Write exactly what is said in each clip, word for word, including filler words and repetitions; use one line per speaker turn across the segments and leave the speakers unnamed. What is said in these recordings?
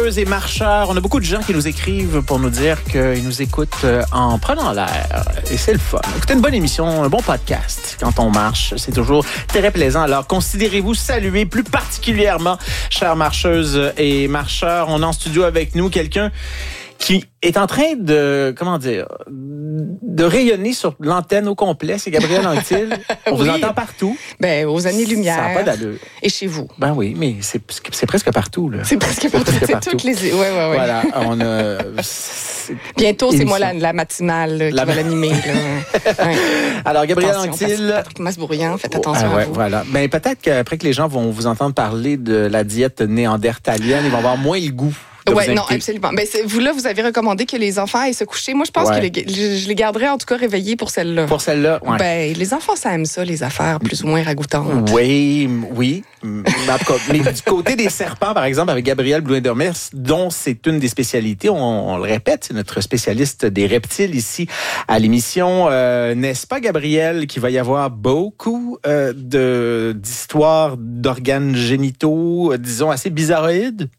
marcheuses et marcheurs. On a beaucoup de gens qui nous écrivent pour nous dire qu'ils nous écoutent en prenant l'air. Et c'est le fun. Écoutez, une bonne émission, un bon podcast quand on marche. C'est toujours très plaisant. Alors, considérez-vous salués plus particulièrement, chères marcheuses et marcheurs. On a en studio avec nous quelqu'un qui est en train de, comment dire, de rayonner sur l'antenne au complet. C'est Gabrielle Anctil. On oui. vous entend partout.
Ben, aux années-lumière.
Ça n'a pas d'allure.
Et chez vous.
Ben oui, mais c'est, c'est presque partout, là.
C'est presque partout. C'est, presque c'est toutes les... Oui, oui, oui.
Voilà, on a...
Bientôt, c'est moi la, la matinale qui la... va l'animer, là. Ouais.
Alors, Gabrielle Anctil...
Patrick Masbourian, faites attention
ah, ouais,
à vous.
Voilà. Ben, peut-être qu'après que les gens vont vous entendre parler de la diète néandertalienne, ils vont avoir moins le goût.
Oui, non, absolument. Ben, c'est, vous, là, vous avez recommandé que les enfants aillent se coucher. Moi, je pense ouais. que les, je, je les garderais, en tout cas, réveillés pour celle-là.
Pour celle-là, oui.
Ben, les enfants, ça aime ça, les affaires plus ou moins ragoûtantes.
Oui, oui. En tout cas, mais du côté des serpents, par exemple, avec Gabrielle Blouin-Dermers, dont c'est une des spécialités, on, on le répète, c'est notre spécialiste des reptiles ici à l'émission. Euh, n'est-ce pas, Gabrielle, qu'il va y avoir beaucoup euh, de, d'histoires d'organes génitaux, euh, disons, assez bizarroïdes?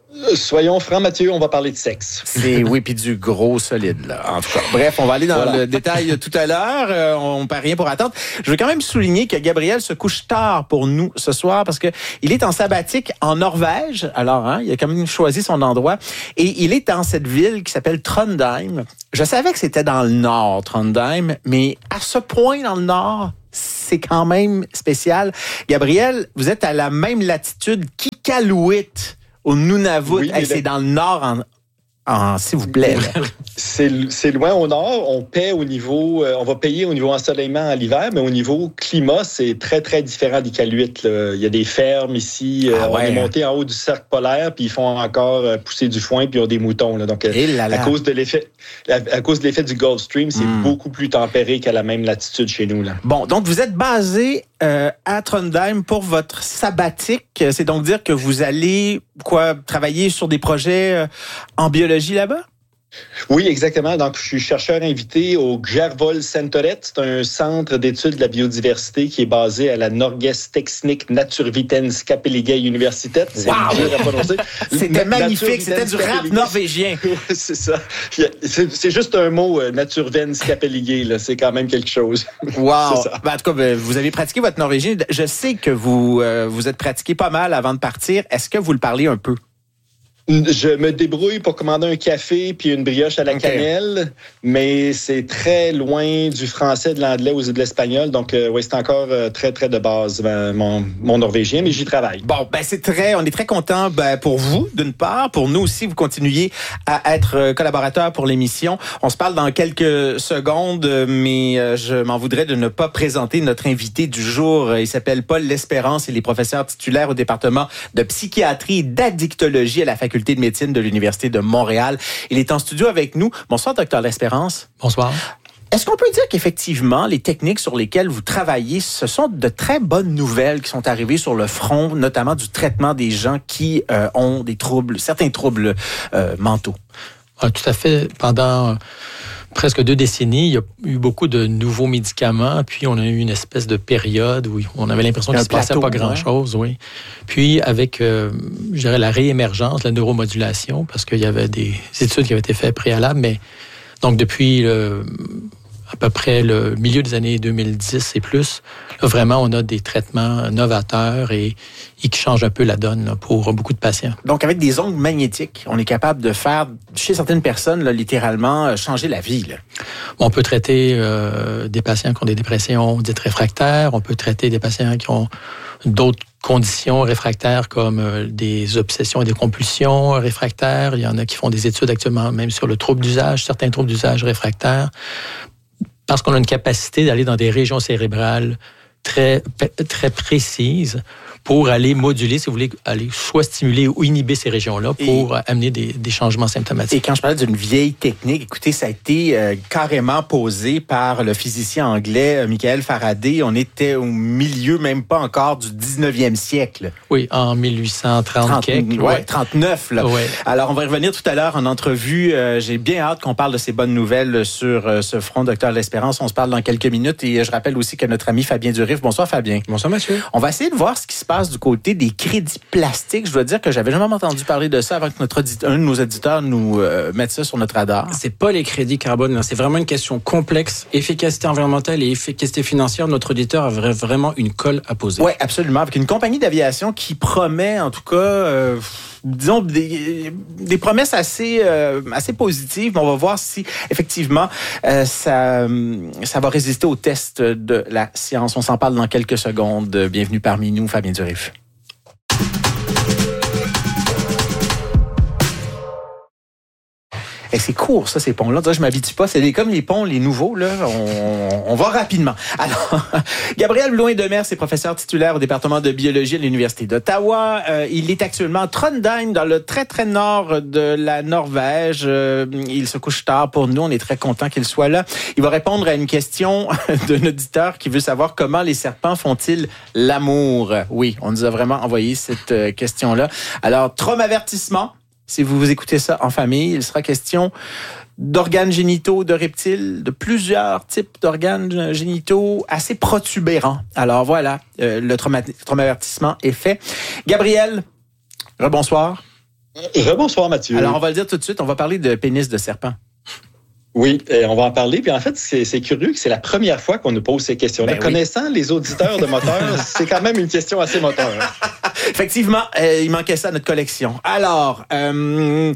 Soyons francs, Mathieu, on va parler de sexe.
C'est, oui, puis du gros solide, là. En tout cas, bref, on va aller dans voilà. le détail tout à l'heure. Euh, on ne perd rien pour attendre. Je veux quand même souligner que Gabriel se couche tard pour nous ce soir parce que il est en sabbatique en Norvège. Alors, hein, il a quand même choisi son endroit. Et il est dans cette ville qui s'appelle Trondheim. Je savais que c'était dans le nord, Trondheim, mais à ce point dans le nord, c'est quand même spécial. Gabriel, vous êtes à la même latitude qu'Iqaluit, au Nunavut. Oui, hey, c'est le... dans le nord, en, en, s'il vous plaît.
c'est, c'est loin au nord. On paie au niveau, euh, on va payer au niveau ensoleillement à l'hiver, mais au niveau climat, c'est très, très différent d'Iqaluit. Là. Il y a des fermes ici. Euh, ah ouais. On est monté en haut du cercle polaire, puis ils font encore euh, pousser du foin, puis ils ont des moutons. Là. Donc, euh, là là. à cause de l'effet, à, à cause de l'effet du Gulf Stream, c'est mm. beaucoup plus tempéré qu'à la même latitude chez nous. Là.
Bon, donc vous êtes basé euh, à Trondheim pour votre sabbatique. C'est donc dire que vous allez quoi travailler sur des projets euh, en biologie là-bas?
Oui, exactement. Donc, je suis chercheur invité au Gjærvoll-senteret. C'est un centre d'études de la biodiversité qui est basé à la Norges Teknisk Naturvitenskapelige Universitet. C'est
wow! dur à prononcer. C'était magnifique. C'était du rap norvégien.
C'est ça. C'est, c'est juste un mot, euh, Naturvitenskapelige, là. C'est quand même quelque chose.
Wow! Ben, en tout cas, vous avez pratiqué votre norvégien. Je sais que vous euh, vous êtes pratiqué pas mal avant de partir. Est-ce que vous le parlez un peu?
Je me débrouille pour commander un café puis une brioche à la okay. cannelle, mais c'est très loin du français, de l'anglais ou de l'espagnol. Donc, euh, oui, c'est encore euh, très, très de base, ben, mon, mon norvégien, mais j'y travaille.
Bon, ben c'est très, on est très contents ben, pour vous, d'une part. Pour nous aussi, vous continuez à être collaborateur pour l'émission. On se parle dans quelques secondes, mais euh, je m'en voudrais de ne pas présenter notre invité du jour. Il s'appelle Paul L'Espérance. Il est professeur titulaire au département de psychiatrie et d'addictologie à la faculté de médecine de l'Université de Montréal. Il est en studio avec nous. Bonsoir, docteur L'Espérance.
Bonsoir.
Est-ce qu'on peut dire qu'effectivement, les techniques sur lesquelles vous travaillez, ce sont de très bonnes nouvelles qui sont arrivées sur le front, notamment du traitement des gens qui euh, ont des troubles, certains troubles euh, mentaux?
Ah, tout à fait. Pendant presque deux décennies, il y a eu beaucoup de nouveaux médicaments, puis on a eu une espèce de période où on avait l'impression qu'il ne se passait pas grand-chose. Ouais. Oui. Puis avec, euh, je dirais, la réémergence, la neuromodulation, parce qu'il y avait des études qui avaient été faites préalables, mais donc depuis le, à peu près le milieu des années deux mille dix et plus, là, vraiment, on a des traitements novateurs et, et qui changent un peu la donne là, pour beaucoup de patients.
Donc, avec des ondes magnétiques, on est capable de faire, chez certaines personnes, là, littéralement, changer la vie. Là.
On peut traiter euh, des patients qui ont des dépressions dites réfractaires. On peut traiter des patients qui ont d'autres conditions réfractaires comme euh, des obsessions et des compulsions réfractaires. Il y en a qui font des études actuellement même sur le trouble d'usage, certains troubles d'usage réfractaires. Parce qu'on a une capacité d'aller dans des régions cérébrales très, très précises pour aller moduler, si vous voulez, aller soit stimuler ou inhiber ces régions-là pour et, amener des, des changements symptomatiques.
Et quand je parlais d'une vieille technique, écoutez, ça a été euh, carrément posé par le physicien anglais Michael Faraday. On était au milieu, même pas encore, du dix-neuvième siècle.
Oui, en mille huit cent trente.
Oui, ouais, trente-neuf. Là. Ouais. Alors, on va y revenir tout à l'heure en entrevue. Euh, j'ai bien hâte qu'on parle de ces bonnes nouvelles sur euh, ce front, docteur L'Espérance. On se parle dans quelques minutes. Et je rappelle aussi que notre ami Fabien Durif. Bonsoir, Fabien.
Bonsoir, Mathieu.
On va essayer de voir ce qui se passe du côté des crédits plastiques. Je dois dire que j'avais jamais entendu parler de ça avant que notre auditeur, un de nos éditeurs nous euh, mette ça sur notre radar.
C'est pas les crédits carbone, là. C'est vraiment une question complexe. Efficacité environnementale et efficacité financière, notre auditeur a vraiment une colle à poser.
Oui, absolument. Avec une compagnie d'aviation qui promet, en tout cas, euh, disons, des, des promesses assez, euh, assez positives. On va voir si, effectivement, euh, ça, ça va résister au test de la science. On s'en parle dans quelques secondes. Bienvenue parmi nous, Fabien Durif. Et c'est court, ça, ces ponts-là. Je m'habitue pas. C'est comme les ponts, les nouveaux, là. On, on va rapidement. Alors, Gabriel Blouin-Demers est professeur titulaire au département de biologie à l'Université d'Ottawa. Euh, il est actuellement à Trondheim, dans le très, très nord de la Norvège. Euh, il se couche tard pour nous. On est très content qu'il soit là. Il va répondre à une question d'un auditeur qui veut savoir comment les serpents font-ils l'amour. Oui, on nous a vraiment envoyé cette question-là. Alors, traumavertissement. Si vous vous écoutez ça en famille, il sera question d'organes génitaux de reptiles, de plusieurs types d'organes génitaux assez protubérants. Alors voilà, euh, le trauma- traumavertissement est fait. Gabriel, rebonsoir.
Rebonsoir, Mathieu.
Alors, on va le dire tout de suite, on va parler de pénis de serpent.
Oui, euh, on va en parler. Puis en fait, c'est, c'est curieux que c'est la première fois qu'on nous pose ces questions-là. Ben oui. Connaissant les auditeurs de moteurs, c'est quand même une question assez moteur.
Effectivement, euh, il manquait ça à notre collection. Alors, euh,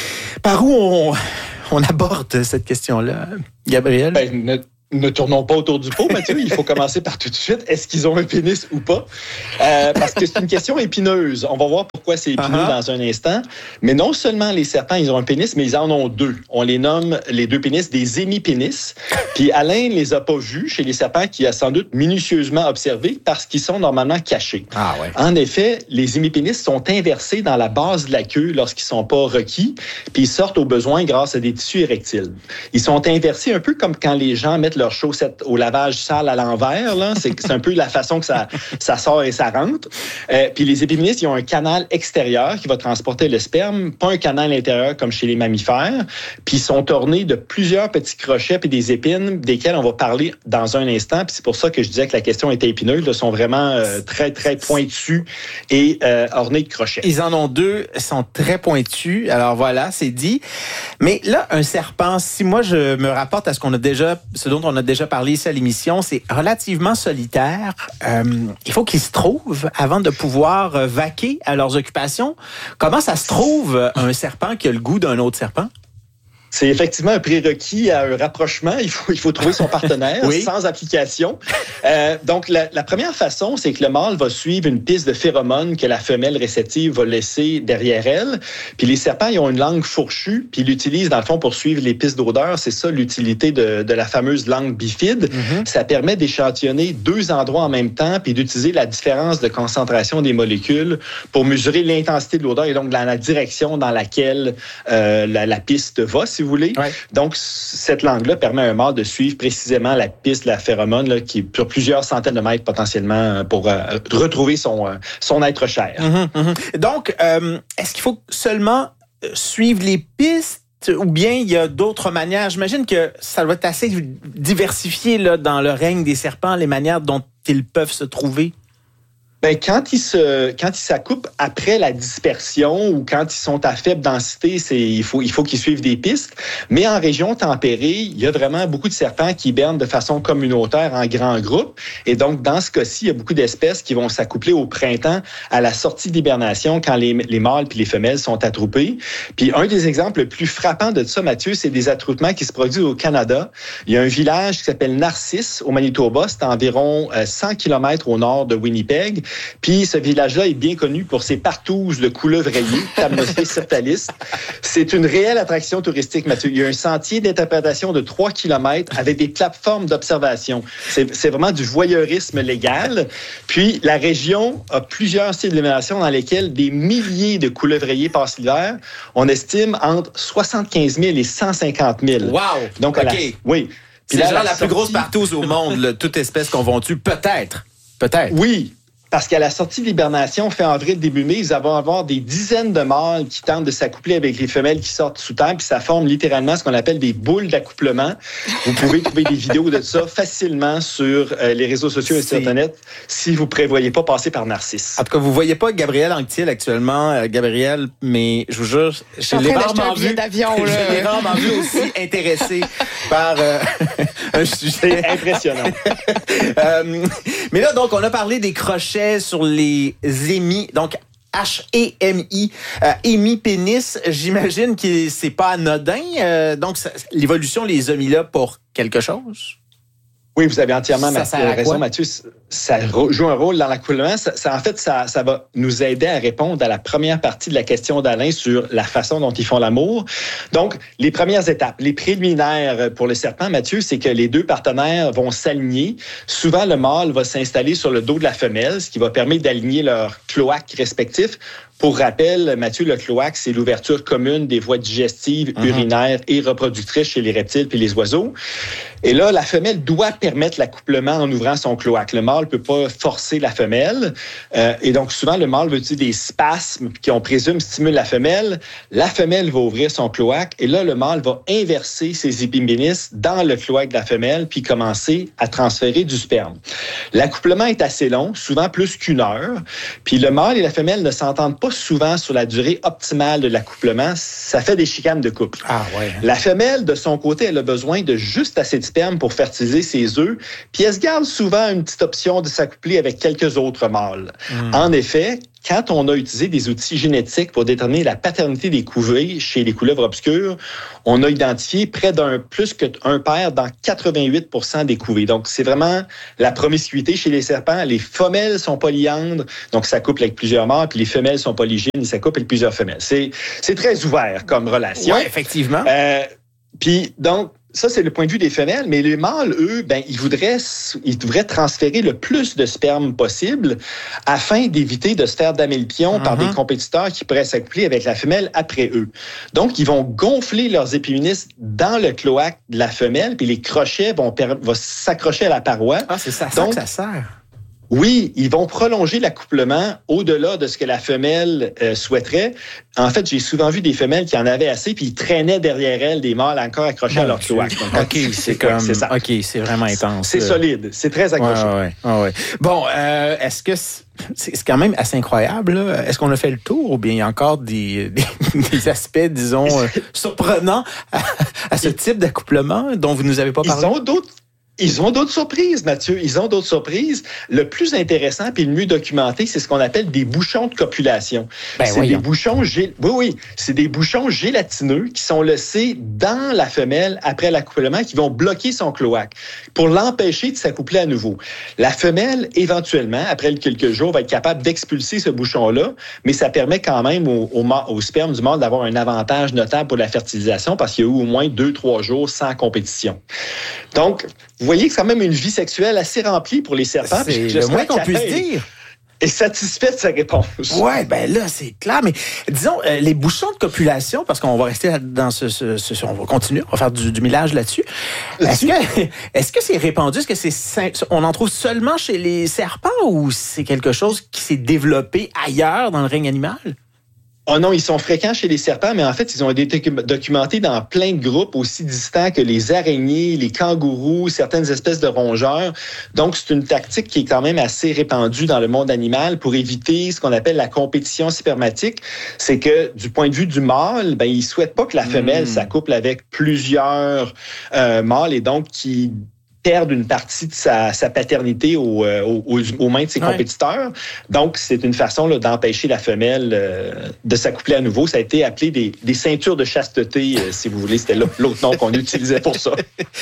par où on, on aborde cette question-là, Gabriel?
Ben, ne, ne tournons pas autour du pot, Mathieu. Il faut commencer par tout de suite. Est-ce qu'ils ont un pénis ou pas? Euh, parce que c'est une question épineuse. On va voir pourquoi c'est épineux uh-huh. dans un instant. Mais non seulement les serpents, ils ont un pénis, mais ils en ont deux. On les nomme, les deux pénis, des hémipénis. Puis Alain ne les a pas vus chez les serpents qu'il a sans doute minutieusement observés parce qu'ils sont normalement cachés.
Ah ouais.
En effet, les hémipénis sont inversés dans la base de la queue lorsqu'ils sont pas requis, puis ils sortent au besoin grâce à des tissus érectiles. Ils sont inversés un peu comme quand les gens mettent leurs chaussettes au lavage sale à l'envers. Là. C'est, c'est un peu la façon que ça, ça sort et ça rentre. Euh, puis les épipénis, ils ont un canal extérieur qui va transporter le sperme, pas un canal intérieur comme chez les mammifères. Puis ils sont ornés de plusieurs petits crochets puis des épines desquels on va parler dans un instant. Puis c'est pour ça que je disais que la question était épineuse. Ils sont vraiment euh, très, très pointus et euh, ornés de crochets.
Ils en ont deux, sont très pointus. Alors voilà, c'est dit. Mais là, un serpent, si moi je me rapporte à ce qu'on a déjà, ce dont on a déjà parlé ici à l'émission, c'est relativement solitaire. Euh, il faut qu'ils se trouvent avant de pouvoir euh, vaquer à leurs occupations. Comment ça se trouve un serpent qui a le goût d'un autre serpent?
C'est effectivement un prérequis à un rapprochement. Il faut, il faut trouver son partenaire oui. sans application. Euh, donc, la, la première façon, c'est que le mâle va suivre une piste de phéromones que la femelle réceptive va laisser derrière elle. Puis les serpents, ils ont une langue fourchue, puis ils l'utilisent, dans le fond, pour suivre les pistes d'odeur. C'est ça, l'utilité de, de la fameuse langue bifide. Mm-hmm. Ça permet d'échantillonner deux endroits en même temps, puis d'utiliser la différence de concentration des molécules pour mesurer l'intensité de l'odeur et donc dans la direction dans laquelle euh, la, la piste va, si vous voulez. Ouais. Donc, cette langue-là permet à un mâle de suivre précisément la piste de la phéromone là, qui est sur plusieurs centaines de mètres potentiellement pour euh, retrouver son, euh, son être cher.
Mm-hmm, mm-hmm. Donc, euh, est-ce qu'il faut seulement suivre les pistes ou bien il y a d'autres manières? J'imagine que ça doit être assez diversifié là, dans le règne des serpents, les manières dont ils peuvent se trouver.
Ben, quand ils se, quand ils s'accoupent après la dispersion ou quand ils sont à faible densité, c'est, il faut, il faut qu'ils suivent des pistes. Mais en région tempérée, il y a vraiment beaucoup de serpents qui hibernent de façon communautaire en grands groupes. Et donc, dans ce cas-ci, il y a beaucoup d'espèces qui vont s'accoupler au printemps à la sortie d'hibernation quand les, les mâles puis les femelles sont attroupés. Puis, un des exemples les plus frappants de ça, Mathieu, c'est des attroupements qui se produisent au Canada. Il y a un village qui s'appelle Narcisse au Manitoba. C'est à environ cent kilomètres au nord de Winnipeg. Puis ce village-là est bien connu pour ses partouzes de couleuvriers, Thamnophis sirtalis. C'est une réelle attraction touristique, Mathieu. Il y a un sentier d'interprétation de trois kilomètres avec des plateformes d'observation. C'est, c'est vraiment du voyeurisme légal. Puis la région a plusieurs sites d'illumination dans lesquels des milliers de couleuvriers passent l'hiver. On estime entre soixante-quinze mille et cent cinquante mille.
Wow!
Donc,
OK.
La, oui.
Puis c'est là, genre la, la sortie... plus grosse partouze au monde, là, toute espèce confondue. Peut-être. Peut-être.
Oui. Parce qu'à la sortie de l'hibernation, fin avril, début mai, ils vont avoir des dizaines de mâles qui tentent de s'accoupler avec les femelles qui sortent sous terre, puis ça forme littéralement ce qu'on appelle des boules d'accouplement. Vous pouvez trouver des vidéos de ça facilement sur euh, les réseaux sociaux et sur Internet si vous prévoyez pas passer par Narcisse.
En tout cas, vous voyez pas Gabriel Anctil actuellement, euh, Gabriel, mais je vous jure, je l'ai rarement vu. Je l'ai rarement vu aussi intéressé par euh, un sujet
impressionnant.
euh, mais là, donc, on a parlé des crochets sur les émis, donc H E M I, euh, hémipénis, j'imagine que c'est pas anodin. Euh, donc, ça, l'évolution les a mis là pour quelque chose?
Oui, vous avez entièrement
ça
ma, raison, Mathieu. Ça joue un rôle dans l'accoulement. Ça, ça, en fait, ça, ça va nous aider à répondre à la première partie de la question d'Alain sur la façon dont ils font l'amour. Donc, les premières étapes, les préliminaires pour le serpent, Mathieu, c'est que les deux partenaires vont s'aligner. Souvent, le mâle va s'installer sur le dos de la femelle, ce qui va permettre d'aligner leurs cloaques respectifs. Pour rappel, Mathieu, le cloaque, c'est l'ouverture commune des voies digestives, mm-hmm. urinaires et reproductrices chez les reptiles et les oiseaux. Et là, la femelle doit permettre l'accouplement en ouvrant son cloaque. Le mâle ne peut pas forcer la femelle. Euh, et donc, souvent, le mâle va utiliser des spasmes qui, on présume, stimulent la femelle. La femelle va ouvrir son cloaque. Et là, le mâle va inverser ses épipénis dans le cloaque de la femelle puis commencer à transférer du sperme. L'accouplement est assez long, souvent plus qu'une heure. Puis le mâle et la femelle ne s'entendent pas souvent sur la durée optimale de l'accouplement. Ça fait des chicanes de couple.
Ah ouais.
La femelle, de son côté, elle a besoin de juste assez de sperme pour fertiliser ses œufs, puis elle se garde souvent une petite option de s'accoupler avec quelques autres mâles. Mm. En effet, quand on a utilisé des outils génétiques pour déterminer la paternité des couvées chez les couleuvres obscures, on a identifié près d'un plus qu'un paire dans quatre-vingt-huit pour cent des couvées. Donc, c'est vraiment la promiscuité chez les serpents. Les femelles sont polyandres, donc ça couple avec plusieurs mâles, puis les femelles sont polygynes, ça couple avec plusieurs femelles. C'est, c'est très ouvert comme relation.
Oui, effectivement.
Euh, puis, donc, ça, c'est le point de vue des femelles, mais les mâles, eux, ben, ils voudraient, ils devraient transférer le plus de sperme possible afin d'éviter de se faire damer le pion mm-hmm. par des compétiteurs qui pourraient s'accoupler avec la femelle après eux. Donc, ils vont gonfler leurs épipénis dans le cloaque de la femelle, puis les crochets vont, vont s'accrocher à la paroi.
Ah, c'est ça, ça
Donc,
que ça sert.
Oui, ils vont prolonger l'accouplement au-delà de ce que la femelle euh, souhaiterait. En fait, j'ai souvent vu des femelles qui en avaient assez, puis ils traînaient derrière elles des mâles encore accrochés
bon,
à leur cloaque. Donc,
OK, c'est, c'est comme... C'est ça. OK, c'est vraiment intense.
C'est solide, c'est très accroché.
Ouais, ouais, ouais, ouais. Bon, euh, est-ce que... C'est... C'est quand même assez incroyable. Là. Est-ce qu'on a fait le tour ou bien il y a encore des, des, des aspects, disons, euh, surprenants à, à ce type d'accouplement dont vous ne nous avez pas parlé?
Ils ont d'autres... Ils ont d'autres surprises, Mathieu. Ils ont d'autres surprises. Le plus intéressant puis le mieux documenté, c'est ce qu'on appelle des bouchons de copulation. Ben c'est voyons. des bouchons, gé... oui, oui, c'est des bouchons gélatineux qui sont laissés dans la femelle après l'accouplement, qui vont bloquer son cloaque pour l'empêcher de s'accoupler à nouveau. La femelle, éventuellement, après quelques jours, va être capable d'expulser ce bouchon-là, mais ça permet quand même au, au, au sperme du mâle d'avoir un avantage notable pour la fertilisation parce qu'il y a eu au moins deux, trois jours sans compétition. Donc, vous voyez que c'est quand même une vie sexuelle assez remplie pour les serpents.
C'est le moins qu'on puisse dire.
Est satisfait de sa réponse.
Ouais, ben là, c'est clair. Mais disons, euh, les bouchons de copulation, parce qu'on va rester dans ce, ce, ce... On va continuer, on va faire du, du millage là-dessus. là-dessus. Est-ce que, est-ce que c'est répandu? Est-ce que c'est... On en trouve seulement chez les serpents ou c'est quelque chose qui s'est développé ailleurs dans le règne animal?
Oh non, ils sont fréquents chez les serpents, mais en fait, ils ont été documentés dans plein de groupes aussi distants que les araignées, les kangourous, certaines espèces de rongeurs. Donc, c'est une tactique qui est quand même assez répandue dans le monde animal pour éviter ce qu'on appelle la compétition spermatique. C'est que, du point de vue du mâle, ben, il ne souhaite pas que la femelle mmh. s'accouple avec plusieurs euh, mâles et donc qui perdre une partie de sa, sa paternité au, au, aux, aux mains de ses ouais. compétiteurs. Donc, c'est une façon là, d'empêcher la femelle euh, de s'accoupler à nouveau. Ça a été appelé des, des ceintures de chasteté, euh, si vous voulez. C'était l'autre nom qu'on utilisait pour ça.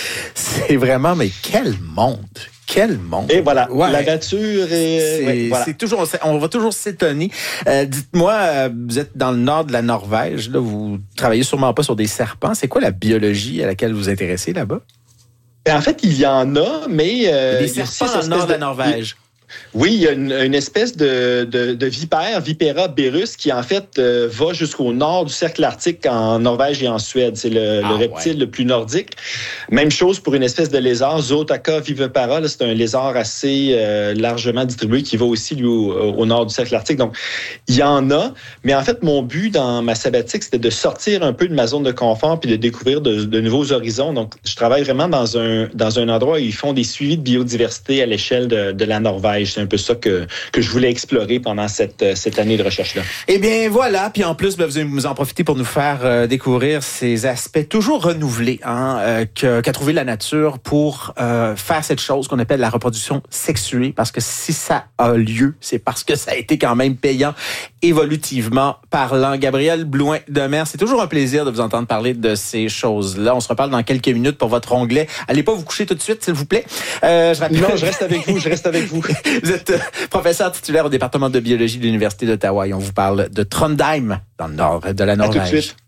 C'est vraiment, mais quel monde! Quel monde!
Et voilà,
ouais.
la nature est...
C'est,
ouais, voilà.
c'est toujours, on va toujours s'étonner. Euh, dites-moi, euh, vous êtes dans le nord de la Norvège, là, vous travaillez sûrement pas sur des serpents. C'est quoi la biologie à laquelle vous vous intéressez là-bas?
En fait, il y en a, mais...
Euh, des serpents dans le nord de la Norvège.
Oui, il y a une, une espèce de, de, de vipère, Vipera berus, qui en fait euh, va jusqu'au nord du cercle arctique en Norvège et en Suède. C'est le, ah, le reptile ouais. le plus nordique. Même chose pour une espèce de lézard, Zootaka vivipara. Là, c'est un lézard assez euh, largement distribué qui va aussi lui au, au nord du cercle arctique. Donc, il y en a. Mais en fait, mon but dans ma sabbatique, c'était de sortir un peu de ma zone de confort puis de découvrir de, de nouveaux horizons. Donc, je travaille vraiment dans un dans un endroit où ils font des suivis de biodiversité à l'échelle de, de la Norvège. C'est un peu ça que, que je voulais explorer pendant cette, cette année de recherche-là.
Eh bien, voilà. Puis en plus, ben, vous allez nous en profiter pour nous faire euh, découvrir ces aspects toujours renouvelés hein, euh, que, qu'a trouvé la nature pour euh, faire cette chose qu'on appelle la reproduction sexuée. Parce que si ça a lieu, c'est parce que ça a été quand même payant évolutivement parlant. Gabriel Blouin-Demers, c'est toujours un plaisir de vous entendre parler de ces choses-là. On se reparle dans quelques minutes pour votre onglet. Allez pas vous coucher tout de suite, s'il vous plaît.
Euh, je rappelle... Non, je reste avec vous, je reste avec vous.
Vous êtes euh, professeur titulaire au département de biologie de l'Université d'Ottawa et on vous parle de Trondheim, dans le nord de la Norvège.
À tout de suite.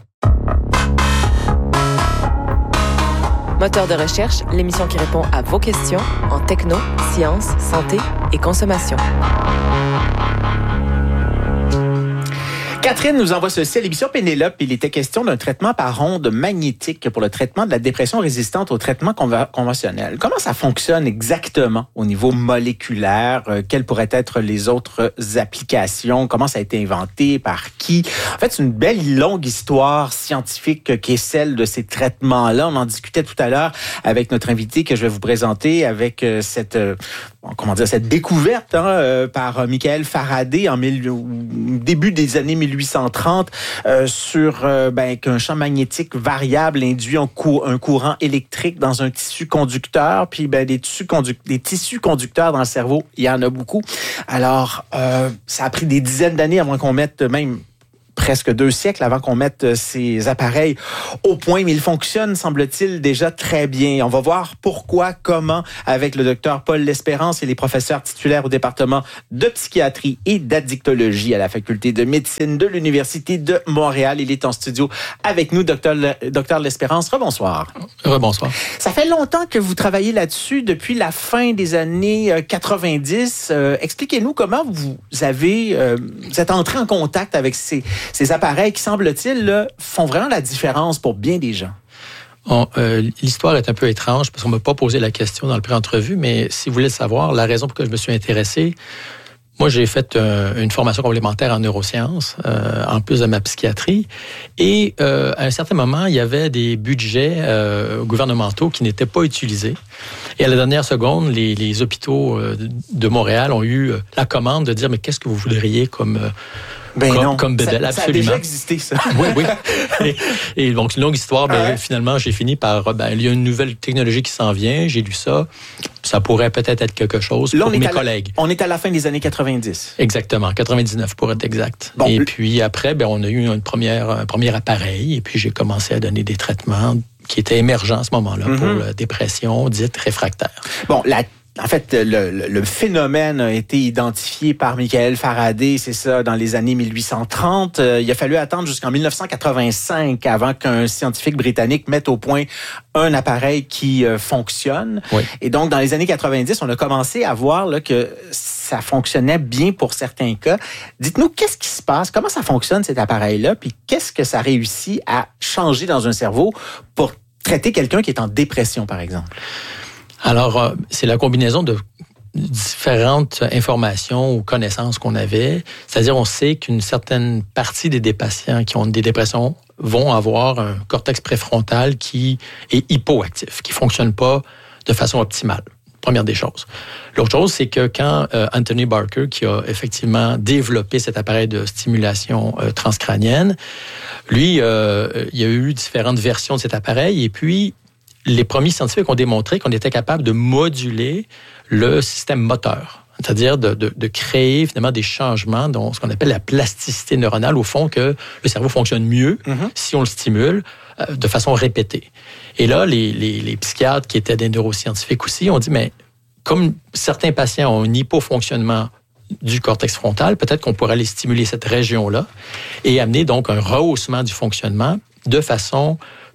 Moteur de recherche, l'émission qui répond à vos questions en techno, sciences, santé et consommation.
Catherine nous envoie ceci à l'émission Pénélope. Il était question d'un traitement par ondes magnétiques pour le traitement de la dépression résistante au traitement conv- conventionnel. Comment ça fonctionne exactement au niveau moléculaire? Euh, quelles pourraient être les autres applications? Comment ça a été inventé? Par qui? En fait, c'est une belle longue histoire scientifique qui est celle de ces traitements-là. On en discutait tout à l'heure avec notre invité que je vais vous présenter avec euh, cette... Euh, comment dire, cette découverte hein, euh, par Michael Faraday en mille, début des années mille huit cent trente euh, sur euh, ben, qu'un champ magnétique variable induit un, cou- un courant électrique dans un tissu conducteur. Puis ben, des, tissus conduc- des tissus conducteurs dans le cerveau, il y en a beaucoup. Alors, euh, ça a pris des dizaines d'années avant qu'on mette même presque deux siècles avant qu'on mette ces appareils au point, mais ils fonctionnent, semble-t-il, déjà très bien. On va voir pourquoi, comment, avec le docteur Paul L'Espérance et les professeurs titulaires au département de psychiatrie et d'addictologie à la faculté de médecine de l'Université de Montréal. Il est en studio avec nous, docteur Le, docteur L'Espérance. Rebonsoir.
Rebonsoir.
Ça fait longtemps que vous travaillez là-dessus, depuis la fin des années quatre-vingt-dix. Euh, expliquez-nous comment vous avez, euh, vous êtes entré en contact avec ces Ces appareils qui, semble-t-il, là, font vraiment la différence pour bien des gens.
On, euh, l'histoire est un peu étrange parce qu'on ne m'a pas posé la question dans le pré-entrevue, mais si vous voulez le savoir, la raison pour laquelle je me suis intéressé, moi, j'ai fait euh, une formation complémentaire en neurosciences, euh, en plus de ma psychiatrie. Et euh, à un certain moment, il y avait des budgets euh, gouvernementaux qui n'étaient pas utilisés. Et à la dernière seconde, les, les hôpitaux de Montréal ont eu la commande de dire, mais qu'est-ce que vous voudriez comme... Euh,
Ben
comme,
non,
comme bébelle,
ça,
absolument.
Ça a déjà existé, ça.
Oui, oui. Et, et donc, une longue histoire, ben, ah ouais. Finalement, j'ai fini par... Ben, il y a une nouvelle technologie qui s'en vient, j'ai lu ça. Ça pourrait peut-être être quelque chose Là, pour mes collègues.
La, on est à la fin des années quatre-vingt-dix.
Exactement, quatre-vingt-dix-neuf pour être exact. Bon, et le... puis après, ben, on a eu une première, un premier appareil et puis j'ai commencé à donner des traitements qui étaient émergents à ce moment-là mm-hmm. pour la dépression dite réfractaire.
Bon, la En fait, le, le, le phénomène a été identifié par Michael Faraday, c'est ça, dans les années mille huit cent trente. Euh, il a fallu attendre jusqu'en mille neuf cent quatre-vingt-cinq avant qu'un scientifique britannique mette au point un appareil qui euh, fonctionne.
Oui.
Et donc, dans les années quatre-vingt-dix, on a commencé à voir là, que ça fonctionnait bien pour certains cas. Dites-nous, qu'est-ce qui se passe? Comment ça fonctionne, cet appareil-là? Puis qu'est-ce que ça réussit à changer dans un cerveau pour traiter quelqu'un qui est en dépression, par exemple?
Alors, c'est la combinaison de différentes informations ou connaissances qu'on avait. C'est-à-dire, on sait qu'une certaine partie des patients qui ont des dépressions vont avoir un cortex préfrontal qui est hypoactif, qui ne fonctionne pas de façon optimale. Première des choses. L'autre chose, c'est que quand euh, Anthony Barker, qui a effectivement développé cet appareil de stimulation euh, transcrânienne, lui, euh, il y a eu différentes versions de cet appareil et puis les premiers scientifiques ont démontré qu'on était capable de moduler le système moteur, c'est-à-dire de, de, de créer finalement des changements dans ce qu'on appelle la plasticité neuronale, au fond que le cerveau fonctionne mieux mm-hmm. si on le stimule euh, de façon répétée. Et là, les, les, les psychiatres qui étaient des neuroscientifiques aussi ont dit, mais comme certains patients ont un hypofonctionnement du cortex frontal, peut-être qu'on pourrait aller stimuler cette région-là et amener donc un rehaussement du fonctionnement de façon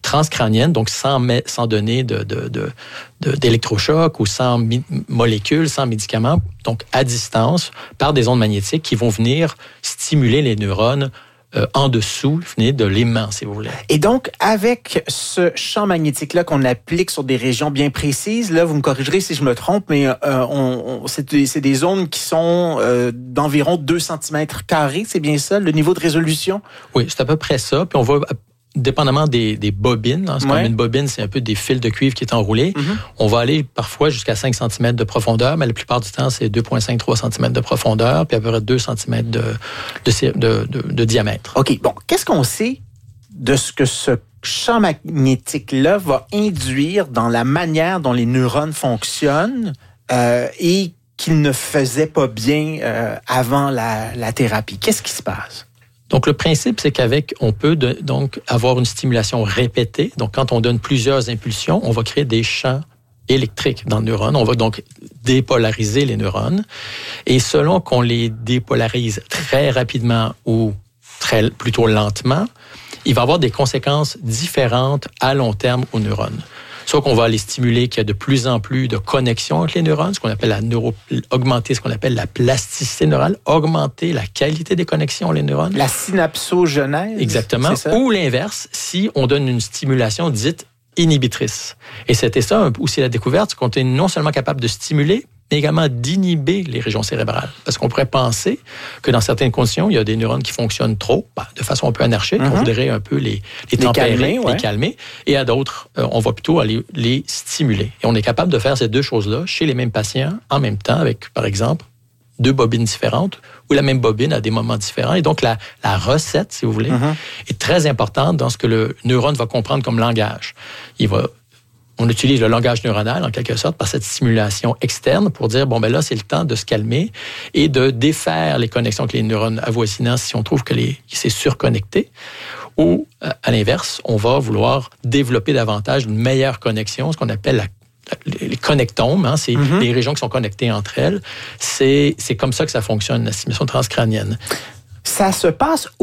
transcrânienne, donc sans, sans donner de, de, de, de, d'électrochoc ou sans mi- molécules, sans médicaments, donc à distance, par des ondes magnétiques qui vont venir stimuler les neurones euh, en dessous, venir de l'aimant, si vous voulez.
Et donc, avec ce champ magnétique-là qu'on applique sur des régions bien précises, là, vous me corrigerez si je me trompe, mais euh, on, on, c'est, des, c'est des zones qui sont euh, d'environ deux centimètres carrés, c'est bien ça, le niveau de résolution?
Oui, c'est à peu près ça. Puis on va... dépendamment des, des bobines, hein, c'est
ouais.
comme une bobine, c'est un peu des fils de cuivre qui est enroulé. Mm-hmm. On va aller parfois jusqu'à cinq centimètres de profondeur, mais la plupart du temps, c'est deux virgule cinq à trois centimètres de profondeur, puis à peu près deux centimètres de, de, de, de, de diamètre.
OK. Bon, qu'est-ce qu'on sait de ce que ce champ magnétique-là va induire dans la manière dont les neurones fonctionnent euh, et qu'ils ne faisaient pas bien euh, avant la, la thérapie? Qu'est-ce qui se passe?
Donc, le principe, c'est qu'avec, on peut de, donc avoir une stimulation répétée. Donc, quand on donne plusieurs impulsions, on va créer des champs électriques dans le neurone. On va donc dépolariser les neurones. Et selon qu'on les dépolarise très rapidement ou très, plutôt lentement, il va avoir des conséquences différentes à long terme aux neurones. Soit qu'on va les stimuler, qu'il y a de plus en plus de connexions entre les neurones, ce qu'on appelle la neuro... augmenter ce qu'on appelle la plasticité neurale, augmenter la qualité des connexions entre les neurones.
La synapsogenèse.
Exactement. Ou l'inverse, si on donne une stimulation dite inhibitrice. Et c'était ça aussi la découverte, c'est qu'on est non seulement capable de stimuler, mais également d'inhiber les régions cérébrales. Parce qu'on pourrait penser que dans certaines conditions, il y a des neurones qui fonctionnent trop, ben, de façon un peu anarchique. Mm-hmm. On voudrait un peu les, les tempérer, les calmer, ouais. les calmer. Et à d'autres, euh, on va plutôt aller les stimuler. Et on est capable de faire ces deux choses-là chez les mêmes patients en même temps avec, par exemple, deux bobines différentes ou la même bobine à des moments différents. Et donc, la, la recette, si vous voulez, mm-hmm. est très importante dans ce que le neurone va comprendre comme langage. Il va... On utilise le langage neuronal, en quelque sorte, par cette stimulation externe pour dire, bon, ben là, c'est le temps de se calmer et de défaire les connexions avec les neurones avoisinants si on trouve que les, c'est surconnecté. Ou, à l'inverse, on va vouloir développer davantage une meilleure connexion, ce qu'on appelle la les connectomes, hein, c'est mm-hmm. les régions qui sont connectées entre elles. C'est, c'est comme ça que ça fonctionne, la stimulation transcrânienne.
Ça se passe